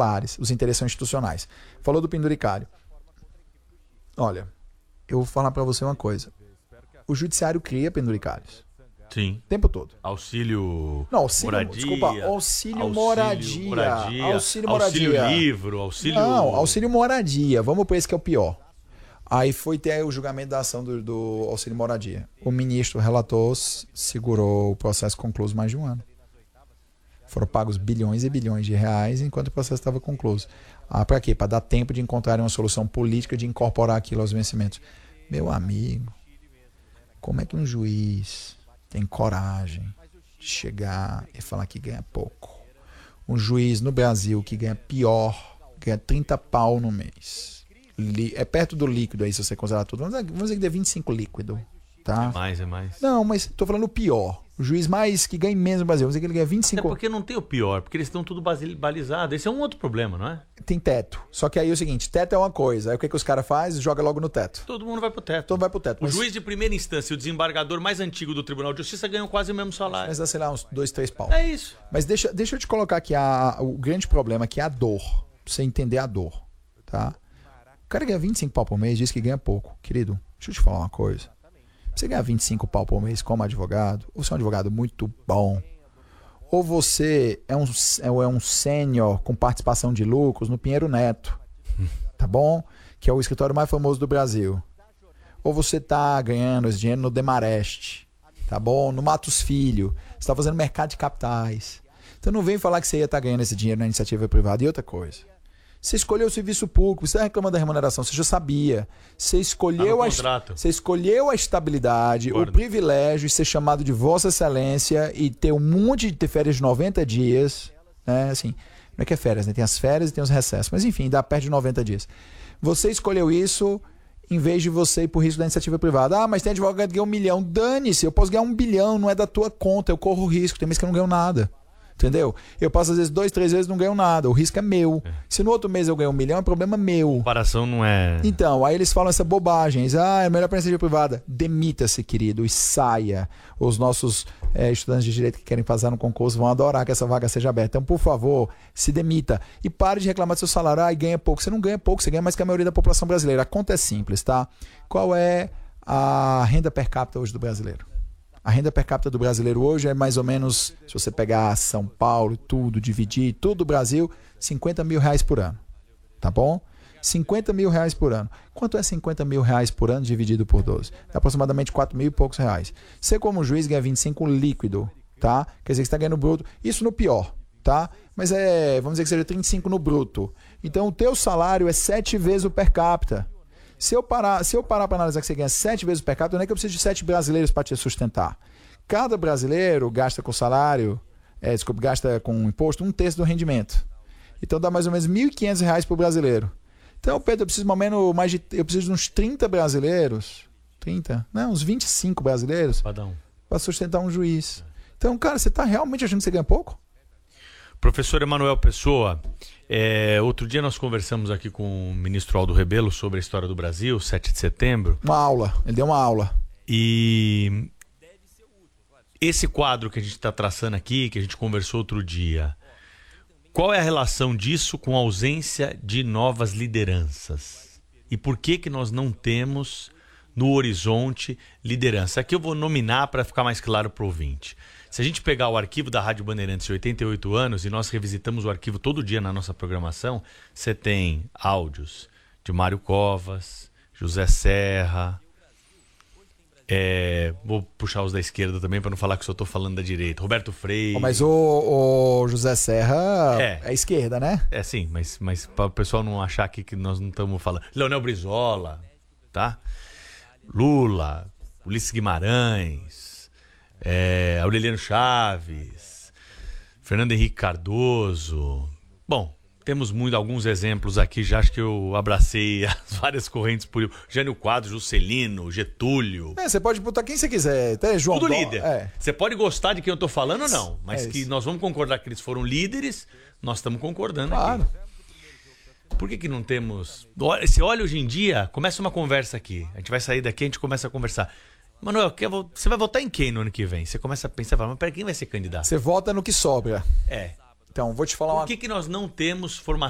particulares, os interesses são institucionais. Falou do penduricalho. Olha, eu vou falar para você uma coisa. O judiciário cria penduricalhos. Sim. O tempo todo. Auxílio moradia. Desculpa, auxílio moradia. Auxílio livro, auxílio... Não, auxílio moradia. Vamos para esse que é o pior. Aí foi ter o julgamento da ação do auxílio moradia. O ministro relator segurou o processo concluso mais de um ano. Foram pagos bilhões e bilhões de reais enquanto o processo estava concluso. Para quê? Para dar tempo de encontrar uma solução política de incorporar aquilo aos vencimentos. Meu amigo, como é que um juiz tem coragem de chegar e falar que ganha pouco? Um juiz no Brasil que ganha pior, ganha 30 pau no mês. É perto do líquido aí, se você considerar tudo. Vamos dizer que dê 25 líquido, tá? É mais. Não, mas tô falando o pior. O juiz mais que ganha menos no Brasil. Vamos dizer que ele ganha 25... Até porque não tem o pior, porque eles estão tudo balizado. Esse é um outro problema, não é? Tem teto. Só que aí é o seguinte, teto é uma coisa. Aí o que os caras fazem? Joga logo no teto. Todo mundo vai pro teto. Todo mundo vai pro teto. O juiz de primeira instância e o desembargador mais antigo do Tribunal de Justiça ganham quase o mesmo salário. Mas dá, sei lá, uns 2, 3 pau. É isso. Mas deixa eu te colocar aqui o grande problema, que é a dor. Pra você entender a dor, tá? O cara ganha 25 pau por mês, diz que ganha pouco. Querido, deixa eu te falar uma coisa. Você ganhar 25 pau por mês como advogado, ou você é um advogado muito bom, ou você é um sênior com participação de lucros no Pinheiro Neto, tá bom? Que é o escritório mais famoso do Brasil. Ou você tá ganhando esse dinheiro no Demarest, tá bom? No Matos Filho, você está fazendo mercado de capitais. Então não vem falar que você ia estar ganhando esse dinheiro na iniciativa privada. E outra coisa, você escolheu o serviço público, você está reclamando da remuneração, você já sabia. Você escolheu a estabilidade, o privilégio de ser chamado de Vossa Excelência e ter um monte de férias de 90 dias. Né? Assim, não é que é férias, né? Tem as férias e tem os recessos. Mas enfim, dá perto de 90 dias. Você escolheu isso em vez de você ir por risco da iniciativa privada. Mas tem advogado que ganha 1 milhão. Dane-se, eu posso ganhar 1 bilhão, não é da tua conta, eu corro risco. Tem mês que eu não ganho nada. Entendeu? Eu passo às vezes 2, 3 vezes e não ganho nada. O risco é meu. Se no outro mês eu ganho 1 milhão, é problema meu. Comparação não é... Então, aí eles falam essa bobagem. É melhor para a iniciativa privada. Demita-se, querido, e saia. Os nossos estudantes de direito que querem passar no concurso vão adorar que essa vaga seja aberta. Então, por favor, se demita. E pare de reclamar do seu salário. E ganha pouco. Você não ganha pouco, você ganha mais que a maioria da população brasileira. A conta é simples, tá? Qual é a renda per capita hoje do brasileiro? A renda per capita do brasileiro hoje é mais ou menos, se você pegar São Paulo, tudo, dividir, tudo o Brasil, 50 mil reais por ano. Tá bom? 50 mil reais por ano. Quanto é 50 mil reais por ano dividido por 12? É aproximadamente 4 mil e poucos reais. Você, como juiz, ganha 25 líquido, tá? Quer dizer que você está ganhando bruto. Isso no pior, tá? Mas vamos dizer que seja 35 no bruto. Então, o teu salário é 7 vezes o per capita. Se eu parar para analisar que você ganha 7 vezes o per capita, não é que eu preciso de 7 brasileiros para te sustentar. Cada brasileiro gasta com salário, gasta com imposto 1/3 do rendimento. Então dá mais ou menos R$ 1.500 para o brasileiro. Então, Pedro, eu preciso eu preciso de uns 30 brasileiros, uns 25 brasileiros para sustentar um juiz. Então, cara, você está realmente achando que você ganha pouco? Professor Emanuel Pessoa, outro dia nós conversamos aqui com o ministro Aldo Rebelo sobre a história do Brasil, 7 de setembro. Uma aula, ele deu uma aula. E esse quadro que a gente está traçando aqui, que a gente conversou outro dia, qual é a relação disso com a ausência de novas lideranças? E por que nós não temos no horizonte liderança? Aqui eu vou nominar para ficar mais claro para o ouvinte. Se a gente pegar o arquivo da Rádio Bandeirantes de 88 anos, e nós revisitamos o arquivo todo dia na nossa programação, você tem áudios de Mário Covas, José Serra, vou puxar os da esquerda também para não falar que só estou falando da direita, Roberto Freire. Mas o José Serra é esquerda, né? Sim, mas para o pessoal não achar que nós não estamos falando. Leonel Brizola, tá? Lula, Ulisses Guimarães, Aureliano Chaves, Fernando Henrique Cardoso. Bom, temos alguns exemplos aqui, já acho que eu abracei as várias correntes por Jânio Quadros, Juscelino, Getúlio. Você pode botar quem você quiser, até João Tudo líder. Você pode gostar de quem eu tô falando ou não, mas que nós vamos concordar que eles foram líderes, nós estamos concordando aqui. Por que não temos... Você olha hoje em dia, começa uma conversa aqui, a gente vai sair daqui, a gente começa a conversar. Manuel, você vai votar em quem no ano que vem? Você começa a pensar, mas peraí, quem vai ser candidato? Você vota no que sobra. É. Então, vou te falar Por que nós não temos formação